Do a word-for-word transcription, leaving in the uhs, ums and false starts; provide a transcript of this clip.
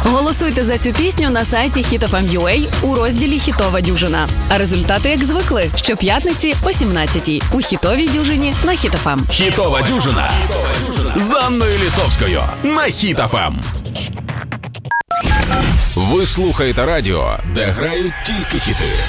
Голосуйте за цю пісню на сайті хіт еф ем крапка ю а у розділі «Хітова дюжина». А результати, як звикли, щоп'ятниці о сімнадцятій у «Хітовій дюжині» на Хіт еф ем. Хітова дюжина з Анною Лісовською на Хіт еф ем. Ви слухаєте радіо, де грають тільки хіти.